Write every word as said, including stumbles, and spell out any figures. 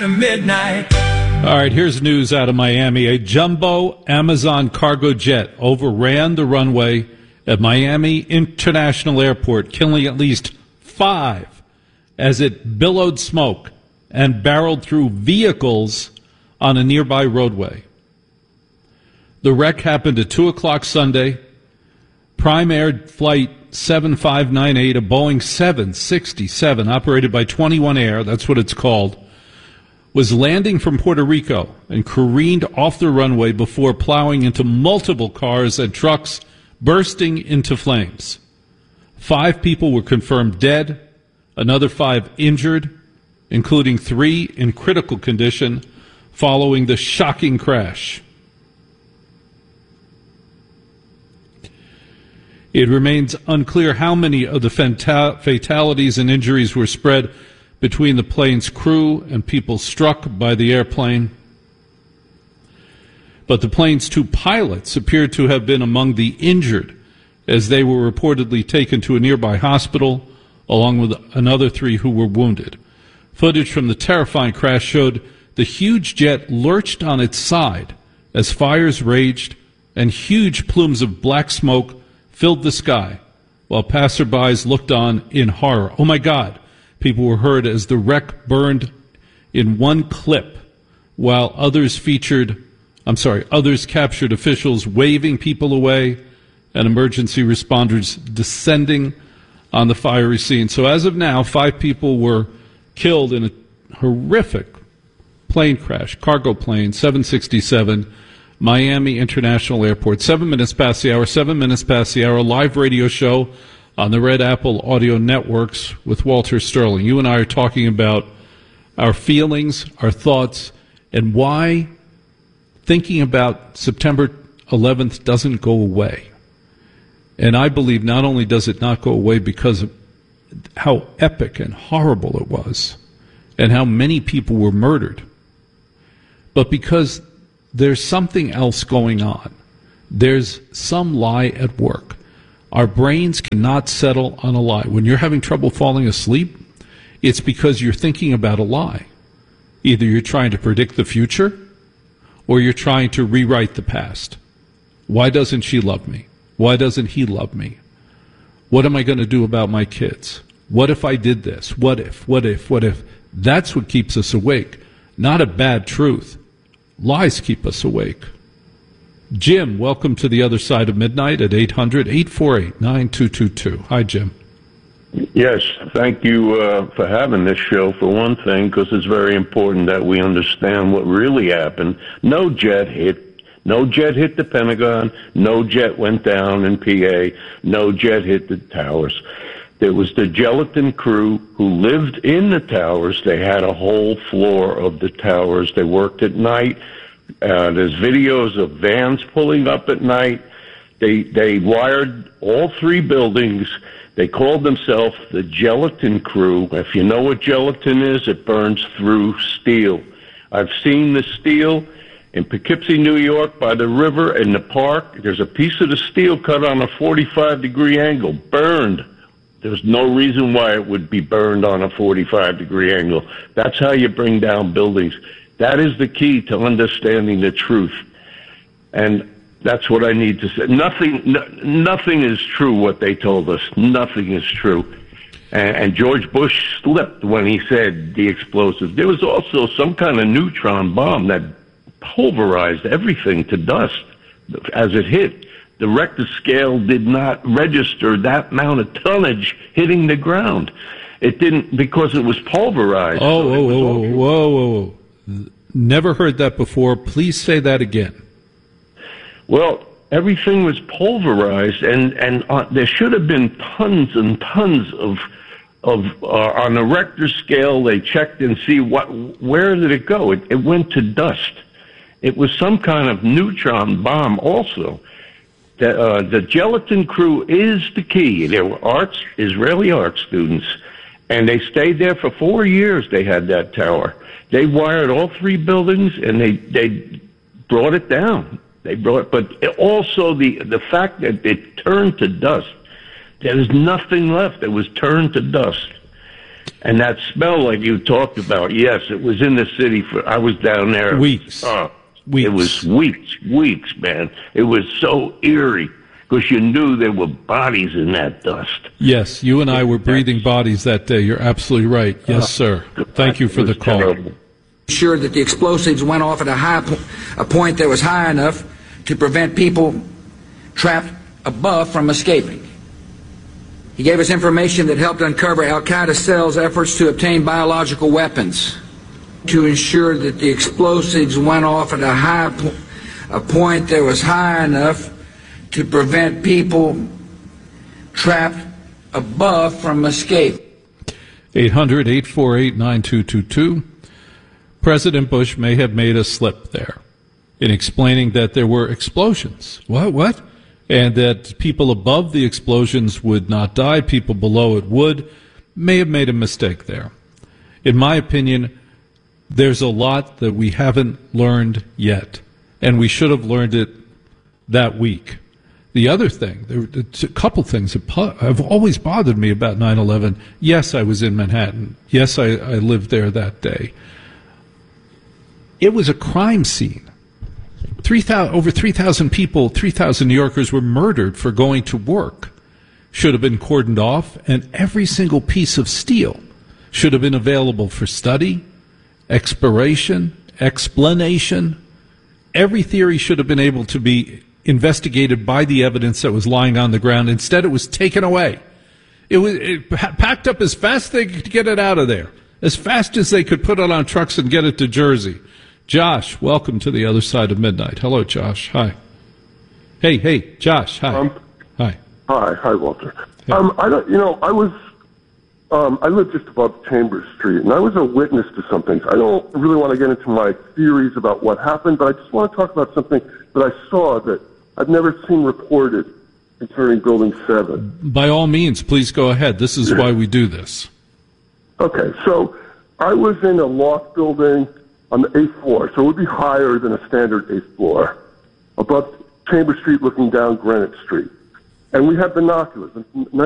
Midnight. All right, here's news out of Miami. A jumbo Amazon cargo jet overran the runway at Miami International Airport, killing at least five as it billowed smoke and barreled through vehicles on a nearby roadway. The wreck happened at two o'clock Sunday. Prime Air Flight seven five nine eight, a Boeing seven sixty-seven, operated by twenty-one Air, that's what it's called, was landing from Puerto Rico and careened off the runway before plowing into multiple cars and trucks, bursting into flames. Five people were confirmed dead, another five injured, including three in critical condition following the shocking crash. It remains unclear how many of the fata- fatalities and injuries were spread between the plane's crew and people struck by the airplane. But the plane's two pilots appeared to have been among the injured, as they were reportedly taken to a nearby hospital, along with another three who were wounded. Footage from the terrifying crash showed the huge jet lurched on its side as fires raged and huge plumes of black smoke filled the sky, while passerbys looked on in horror. Oh my God, people were heard as the wreck burned in one clip, while others featured, I'm sorry, others captured officials waving people away and emergency responders descending on the fiery scene. So as of now, five people were killed in a horrific plane crash, cargo plane, seven sixty-seven, Miami International Airport. Seven minutes past the hour, seven minutes past the hour, live radio show on the Red Apple Audio Networks with Walter Sterling. You and I are talking about our feelings, our thoughts, and why thinking about September eleventh doesn't go away. And I believe not only does it not go away because of how epic and horrible it was and how many people were murdered, but because there's something else going on. There's some lie at work. Our brains cannot settle on a lie. When you're having trouble falling asleep, it's because you're thinking about a lie. Either you're trying to predict the future or you're trying to rewrite the past. Why doesn't she love me? Why doesn't he love me? What am I going to do about my kids? What if I did this? What if, what if, what if? That's what keeps us awake, not a bad truth. Lies keep us awake. Jim, welcome to the other side of midnight at eight hundred, eight four eight, nine two two two. Hi, Jim. Yes, thank you uh, for having this show, for one thing, because it's very important that we understand what really happened. No jet hit. No jet hit the Pentagon. No jet went down in P A. No jet hit the towers. There was the gelatin crew who lived in the towers. They had a whole floor of the towers. They worked at night. Uh, there's videos of vans pulling up at night. They they wired all three buildings. They called themselves the gelatin crew. If you know what gelatin is, it burns through steel. I've seen the steel in Poughkeepsie, New York, by the river in the park. There's a piece of the steel cut on a forty-five degree angle, burned. There's no reason why it would be burned on a forty-five degree angle. That's how you bring down buildings. That is the key to understanding the truth. And that's what I need to say. Nothing, no, nothing is true what they told us. Nothing is true. And, and George Bush slipped when he said the explosives. There was also some kind of neutron bomb that pulverized everything to dust as it hit. The Richter scale did not register that amount of tonnage hitting the ground. It didn't, because it was pulverized. Oh, so whoa, was whoa, whoa, whoa, whoa. Never heard that before. Please say that again. Well, everything was pulverized, and, and uh, there should have been tons and tons of, of uh, on the Richter scale, they checked and see what, where did it go? It, it went to dust. It was some kind of neutron bomb also. The, uh, the gelatin crew is the key. They were arts, Israeli art students, and they stayed there for four years. They had that tower. They wired all three buildings, and they, they brought it down. They brought, but also the, the fact that it turned to dust. There is nothing left. It was turned to dust. And that smell like you talked about, yes, it was in the city for, I was down there. Weeks. Uh, weeks. It was weeks, weeks, man. It was so eerie because you knew there were bodies in that dust. Yes, you and I were breathing bodies that day. You're absolutely right. Yes, sir. Thank you for the call. Terrible. Sure that the explosives went off at a high po- a point that was high enough to prevent people trapped above from escaping. He gave us information that helped uncover Al-Qaeda cells' efforts to obtain biological weapons, to ensure that the explosives went off at a high po- a point that was high enough to prevent people trapped above from escape. eight hundred, eight four eight, nine two two two. President Bush may have made a slip there in explaining that there were explosions. What? What? And that people above the explosions would not die, people below it would. May have made a mistake there. In my opinion, there's a lot that we haven't learned yet, and we should have learned it that week. The other thing, there were a couple things that have always bothered me about nine eleven. Yes, I was in Manhattan. Yes, I, I lived there that day. It was a crime scene. three thousand, over three thousand people, three thousand New Yorkers were murdered for going to work. Should have been cordoned off, and every single piece of steel should have been available for study, exploration, explanation. Every theory should have been able to be investigated by the evidence that was lying on the ground. Instead, it was taken away. It was it packed up as fast as they could get it out of there, as fast as they could put it on trucks and get it to Jersey. Josh, welcome to the other side of midnight. Hello, Josh. Hi. Hey, hey, Josh. Hi. Um, hi. Hi, hi, Walter. Hey. Um, I don't, you know, I was, um, I live just above Chambers Street, and I was a witness to some things. I don't really want to get into my theories about what happened, but I just want to talk about something that I saw that I've never seen reported concerning Building seven. By all means, please go ahead. This is why we do this. Okay, so I was in a loft building on the eighth floor, so it would be higher than a standard eighth floor, above Chambers Street looking down Greenwich Street. And we had binoculars.